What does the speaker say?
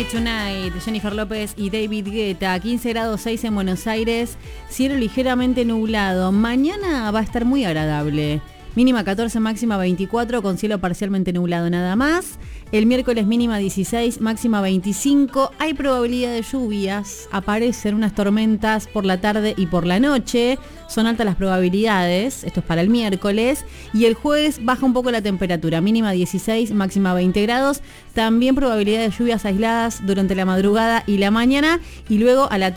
Tonight, Jennifer López y David Guetta. 15 grados 6 en Buenos Aires, cielo ligeramente nublado. Mañana va a estar muy agradable. Mínima 14, máxima 24, con cielo parcialmente nublado nada más. El miércoles mínima 16, máxima 25. Hay probabilidad de lluvias. Aparecen unas tormentas por la tarde y por la noche. Son altas las probabilidades. Esto es para el miércoles. Y el jueves baja un poco la temperatura. Mínima 16, máxima 20 grados. También probabilidad de lluvias aisladas durante la madrugada y la mañana. Y luego a la tarde